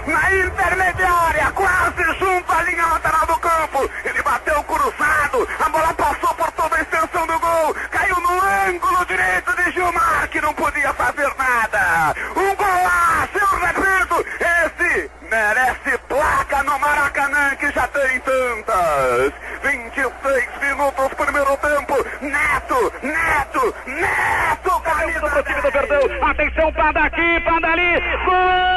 na intermediária, quase junto à linha lateral do campo. Ele bateu cruzado, a bola passou por toda a extensão do gol, caiu no ângulo direito de Gilmar, que não podia fazer nada. Um golaço, eu repito, esse merece placa no Maracanã, que já tem tantas. 26 minutos, primeiro tempo. Neto, camisa do time do Verdão. Atenção para daqui,